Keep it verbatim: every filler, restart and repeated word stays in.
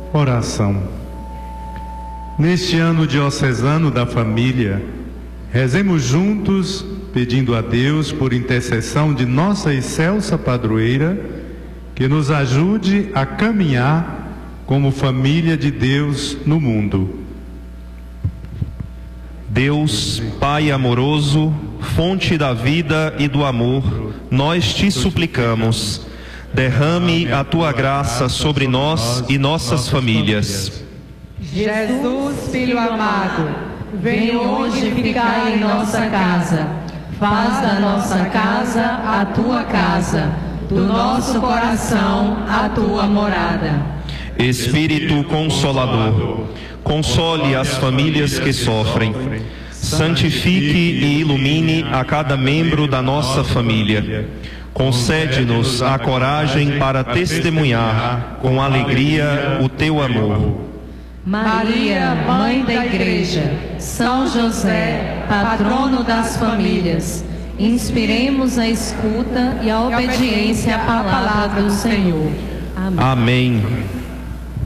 Oração. Neste ano diocesano da família, rezemos juntos, pedindo a Deus, por intercessão de nossa excelsa padroeira, que nos ajude a caminhar como família de Deus no mundo. Deus, Pai amoroso, fonte da vida e do amor, nós te suplicamos, derrame a tua graça sobre nós e nossas famílias. Jesus, Filho amado, vem hoje ficar em nossa casa. Faz da nossa casa a tua casa, do nosso coração a tua morada. Espírito Consolador, console as famílias que sofrem. Santifique e ilumine a cada membro da nossa família. Concede-nos a coragem para testemunhar com alegria o teu amor. Maria, Mãe da Igreja, São José, patrono das famílias, inspiremos a escuta e a obediência à palavra do Senhor. Amém. Amém.